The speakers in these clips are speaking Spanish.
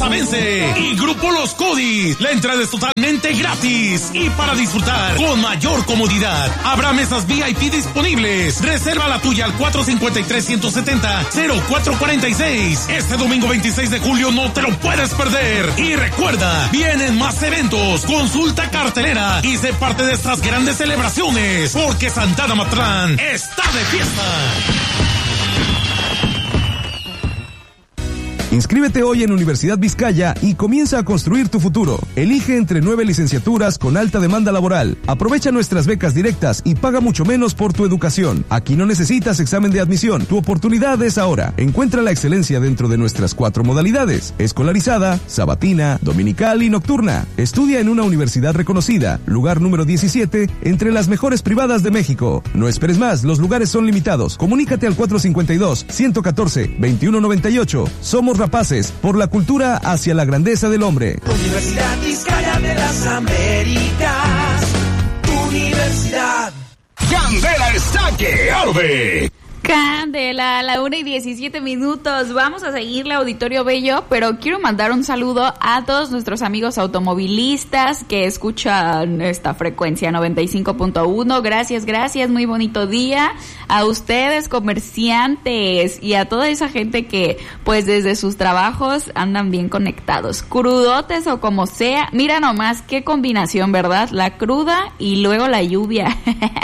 Vence y Grupo Los Codis. La entrada es totalmente gratis y para disfrutar con mayor comodidad. Habrá mesas VIP disponibles. Reserva la tuya al 453-170-0446. Este domingo 26 de julio no te lo puedes perder. Y recuerda, vienen más eventos. Consulta cartelera y sé parte de estas grandes celebraciones, porque Santana Mazatlán está de fiesta. Inscríbete hoy en Universidad Vizcaya y comienza a construir tu futuro. Elige entre 9 licenciaturas con alta demanda laboral. Aprovecha nuestras becas directas y paga mucho menos por tu educación. Aquí no necesitas examen de admisión. Tu oportunidad es ahora. Encuentra la excelencia dentro de nuestras 4 modalidades: escolarizada, sabatina, dominical y nocturna. Estudia en una universidad reconocida, lugar número 17 entre las mejores privadas de México. No esperes más, los lugares son limitados. Comunícate al 452-114-2198. Somos rapaces por la cultura hacia la grandeza del hombre. Universidad Vizcaya de las Américas. Universidad. Candela está que arde. Candela, a la 1:17. Vamos a seguirle, Auditorio Bello, pero quiero mandar un saludo a todos nuestros amigos automovilistas que escuchan esta frecuencia 95.1. Gracias, muy bonito día. A ustedes, comerciantes, y a toda esa gente que, pues, desde sus trabajos andan bien conectados. Crudotes o como sea. Mira nomás qué combinación, ¿verdad? La cruda y luego la lluvia.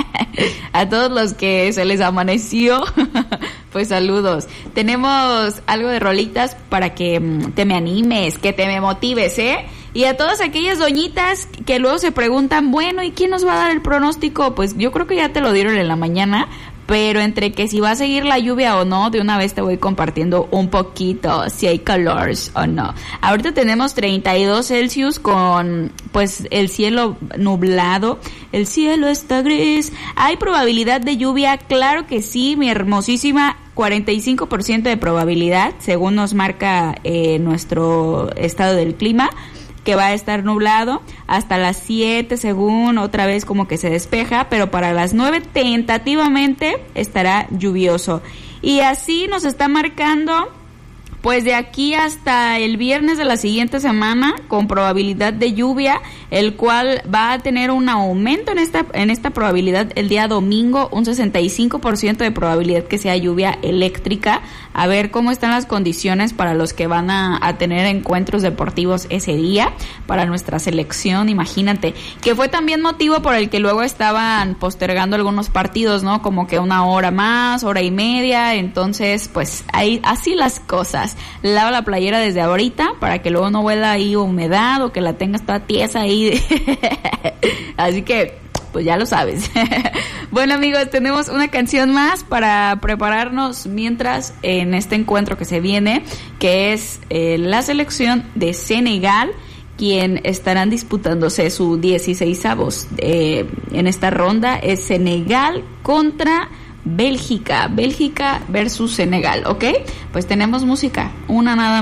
A todos los que se les amaneció, pues saludos. Tenemos algo de rolitas para que te me animes, que te me motives, ¿eh? Y a todas aquellas doñitas que luego se preguntan, bueno, ¿y quién nos va a dar el pronóstico? Pues yo creo que ya te lo dieron en la mañana, pero entre que si va a seguir la lluvia o no, de una vez te voy compartiendo un poquito si hay calores o no. Ahorita tenemos 32 Celsius con, pues, el cielo nublado. El cielo está gris. ¿Hay probabilidad de lluvia? Claro que sí, mi hermosísima. 45% de probabilidad, según nos marca nuestro estado del clima, que va a estar nublado hasta las 7, según otra vez como que se despeja, pero para las 9 tentativamente estará lluvioso. Y así nos está marcando, pues, de aquí hasta el viernes de la siguiente semana, con probabilidad de lluvia, el cual va a tener un aumento en esta probabilidad el día domingo, un 65% de probabilidad que sea lluvia eléctrica. A ver cómo están las condiciones para los que van a tener encuentros deportivos ese día, para nuestra selección. Imagínate, que fue también motivo por el que luego estaban postergando algunos partidos, ¿no? Como que una hora más, hora y media. Entonces, pues, ahí, así las cosas. Lava la playera desde ahorita para que luego no huela ahí humedad o que la tengas toda tiesa ahí. Así que, pues ya lo sabes. Bueno, amigos, tenemos una canción más para prepararnos mientras en este encuentro que se viene, que es la selección de Senegal, quien estarán disputándose su 16avos en esta ronda. Es Senegal contra Bélgica versus Senegal, ¿ok? Pues tenemos música, una nada